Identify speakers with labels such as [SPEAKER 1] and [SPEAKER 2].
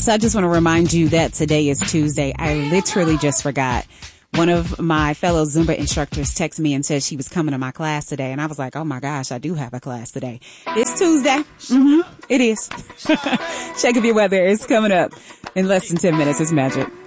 [SPEAKER 1] I just want to remind you that today is Tuesday. I literally just forgot. One of my fellow Zumba instructors texted me and said she was coming to my class today. And I was like, oh my gosh, I do have a class today. It's Tuesday. It is. Check of your weather is coming up in less than 10 minutes. It's Magic.